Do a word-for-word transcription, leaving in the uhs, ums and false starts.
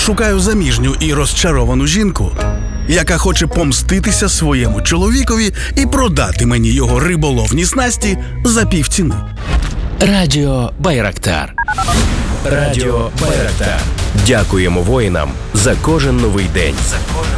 Шукаю заміжню і розчаровану жінку, яка хоче помститися своєму чоловікові і продати мені його риболовні снасті за півціни. Радіо Байрактар. Радіо Байрактар. Дякуємо воїнам за кожен новий день. За кожен